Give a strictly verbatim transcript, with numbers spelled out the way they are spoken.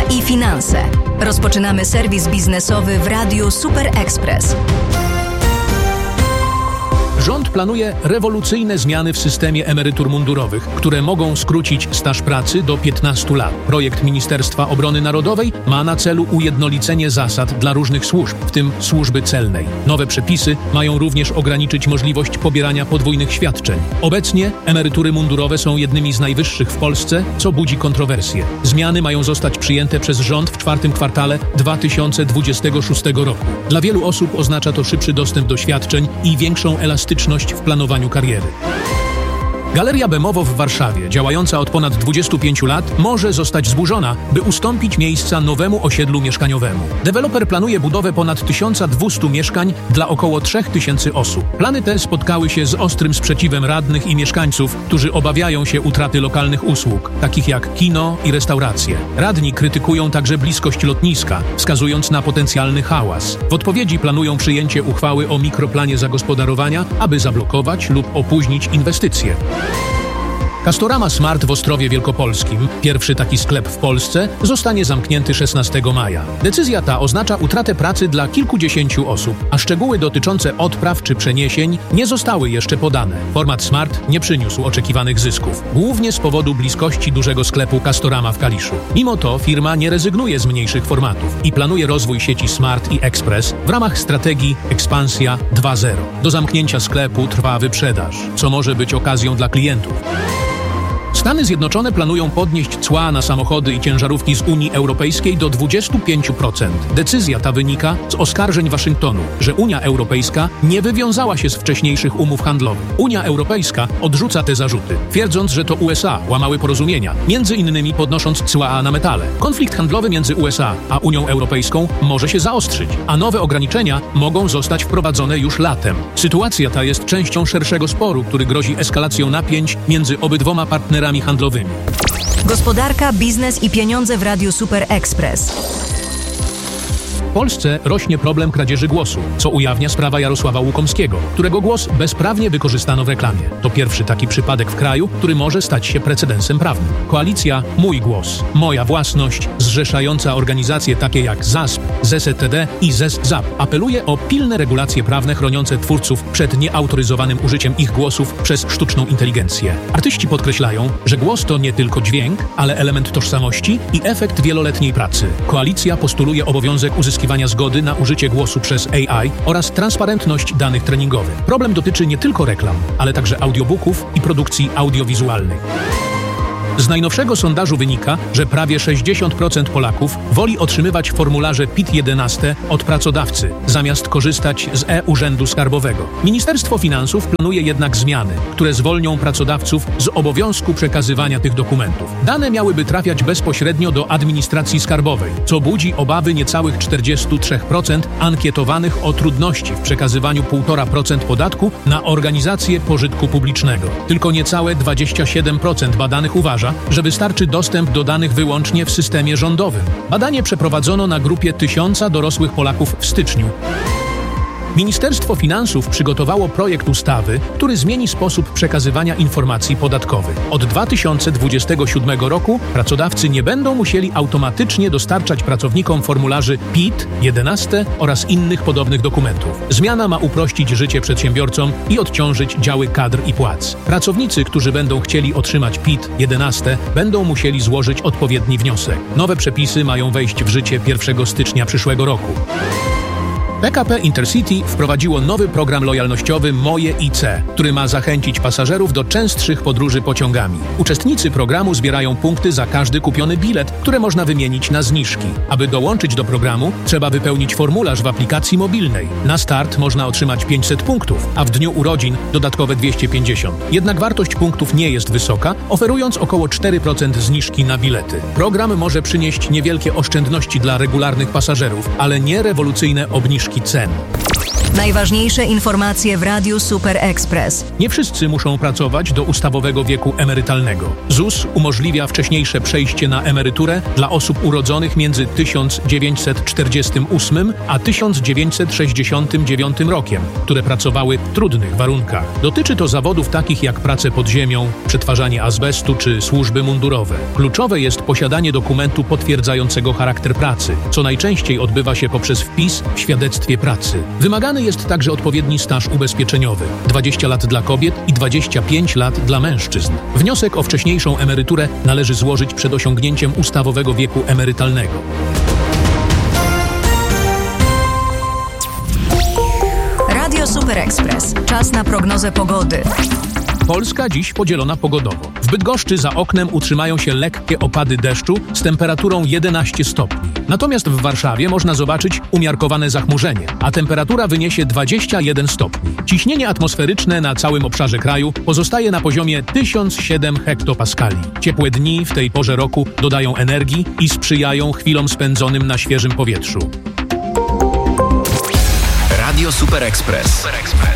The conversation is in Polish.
i finanse. Rozpoczynamy serwis biznesowy w Radiu Super Express. Rząd planuje rewolucyjne zmiany w systemie emerytur mundurowych, które mogą skrócić staż pracy do piętnastu lat. Projekt Ministerstwa Obrony Narodowej ma na celu ujednolicenie zasad dla różnych służb, w tym służby celnej. Nowe przepisy mają również ograniczyć możliwość pobierania podwójnych świadczeń. Obecnie emerytury mundurowe są jednymi z najwyższych w Polsce, co budzi kontrowersje. Zmiany mają zostać przyjęte przez rząd w czwartym kwartale dwa tysiące dwudziestego szóstego roku. Dla wielu osób oznacza to szybszy dostęp do świadczeń i większą elastyczność w planowaniu kariery. Galeria Bemowo w Warszawie, działająca od ponad dwudziestu pięciu lat, może zostać zburzona, by ustąpić miejsca nowemu osiedlu mieszkaniowemu. Deweloper planuje budowę ponad tysiąc dwieście mieszkań dla około trzech tysięcy osób. Plany te spotkały się z ostrym sprzeciwem radnych i mieszkańców, którzy obawiają się utraty lokalnych usług, takich jak kino i restauracje. Radni krytykują także bliskość lotniska, wskazując na potencjalny hałas. W odpowiedzi planują przyjęcie uchwały o mikroplanie zagospodarowania, aby zablokować lub opóźnić inwestycje. Castorama Smart w Ostrowie Wielkopolskim, pierwszy taki sklep w Polsce, zostanie zamknięty szesnastego maja. Decyzja ta oznacza utratę pracy dla kilkudziesięciu osób, a szczegóły dotyczące odpraw czy przeniesień nie zostały jeszcze podane. Format Smart nie przyniósł oczekiwanych zysków, głównie z powodu bliskości dużego sklepu Castorama w Kaliszu. Mimo to firma nie rezygnuje z mniejszych formatów i planuje rozwój sieci Smart i Express w ramach strategii Ekspansja dwa zero. Do zamknięcia sklepu trwa wyprzedaż, co może być okazją dla klientów. Stany Zjednoczone planują podnieść cła na samochody i ciężarówki z Unii Europejskiej do dwudziestu pięciu procent. Decyzja ta wynika z oskarżeń Waszyngtonu, że Unia Europejska nie wywiązała się z wcześniejszych umów handlowych. Unia Europejska odrzuca te zarzuty, twierdząc, że to U S A łamały porozumienia, między innymi podnosząc cła na metale. Konflikt handlowy między U S A a Unią Europejską może się zaostrzyć, a nowe ograniczenia mogą zostać wprowadzone już latem. Sytuacja ta jest częścią szerszego sporu, który grozi eskalacją napięć między obydwoma partnerami handlowymi. Gospodarka, biznes i pieniądze w Radiu Super Express. W Polsce rośnie problem kradzieży głosu, co ujawnia sprawa Jarosława Łukomskiego, którego głos bezprawnie wykorzystano w reklamie. To pierwszy taki przypadek w kraju, który może stać się precedensem prawnym. Koalicja Mój Głos, Moja Własność, zrzeszająca organizacje takie jak Z A S P, Z S T D i Z E S Z A P, apeluje o pilne regulacje prawne chroniące twórców przed nieautoryzowanym użyciem ich głosów przez sztuczną inteligencję. Artyści podkreślają, że głos to nie tylko dźwięk, ale element tożsamości i efekt wieloletniej pracy. Koalicja postuluje obowiązek uzyskiwania zgody na użycie głosu przez A I oraz transparentność danych treningowych. Problem dotyczy nie tylko reklam, ale także audiobooków i produkcji audiowizualnych. Z najnowszego sondażu wynika, że prawie sześćdziesiąt procent Polaków woli otrzymywać formularze P I T jedenaście od pracodawcy, zamiast korzystać z e-Urzędu Skarbowego. Ministerstwo Finansów planuje jednak zmiany, które zwolnią pracodawców z obowiązku przekazywania tych dokumentów. Dane miałyby trafiać bezpośrednio do administracji skarbowej, co budzi obawy niecałych czterdziestu trzech procent ankietowanych o trudności w przekazywaniu półtora procent podatku na organizacje pożytku publicznego. Tylko niecałe dwadzieścia siedem procent badanych uważa, że wystarczy dostęp do danych wyłącznie w systemie rządowym. Badanie przeprowadzono na grupie tysiąca dorosłych Polaków w styczniu. Ministerstwo Finansów przygotowało projekt ustawy, który zmieni sposób przekazywania informacji podatkowych. Od dwa tysiące dwudziestego siódmego roku pracodawcy nie będą musieli automatycznie dostarczać pracownikom formularzy P I T jedenaście oraz innych podobnych dokumentów. Zmiana ma uprościć życie przedsiębiorcom i odciążyć działy kadr i płac. Pracownicy, którzy będą chcieli otrzymać P I T jedenaście, będą musieli złożyć odpowiedni wniosek. Nowe przepisy mają wejść w życie pierwszego stycznia przyszłego roku. P K P Intercity wprowadziło nowy program lojalnościowy Moje I C, który ma zachęcić pasażerów do częstszych podróży pociągami. Uczestnicy programu zbierają punkty za każdy kupiony bilet, które można wymienić na zniżki. Aby dołączyć do programu, trzeba wypełnić formularz w aplikacji mobilnej. Na start można otrzymać pięćset punktów, a w dniu urodzin dodatkowe dwieście pięćdziesiąt. Jednak wartość punktów nie jest wysoka, oferując około cztery procent zniżki na bilety. Program może przynieść niewielkie oszczędności dla regularnych pasażerów, ale nie rewolucyjne obniżki cen. Najważniejsze informacje w Radiu Super Express. Nie wszyscy muszą pracować do ustawowego wieku emerytalnego. Z U S umożliwia wcześniejsze przejście na emeryturę dla osób urodzonych między tysiąc dziewięćset czterdziestym ósmym a tysiąc dziewięćset sześćdziesiątym dziewiątym rokiem, które pracowały w trudnych warunkach. Dotyczy to zawodów takich jak prace pod ziemią, przetwarzanie azbestu czy służby mundurowe. Kluczowe jest posiadanie dokumentu potwierdzającego charakter pracy, co najczęściej odbywa się poprzez wpis w świadectwie pracy. Wymagany jest także odpowiedni staż ubezpieczeniowy, dwadzieścia lat dla kobiet i dwadzieścia pięć lat dla mężczyzn. Wniosek o wcześniejszą emeryturę należy złożyć przed osiągnięciem ustawowego wieku emerytalnego. Radio Super Express. Czas na prognozę pogody. Polska dziś podzielona pogodowo. W Bydgoszczy za oknem utrzymają się lekkie opady deszczu z temperaturą jedenaście stopni. Natomiast w Warszawie można zobaczyć umiarkowane zachmurzenie, a temperatura wyniesie dwadzieścia jeden stopni. Ciśnienie atmosferyczne na całym obszarze kraju pozostaje na poziomie tysiąc siedem hektopaskali. Ciepłe dni w tej porze roku dodają energii i sprzyjają chwilom spędzonym na świeżym powietrzu. Radio Super Express. Super Express.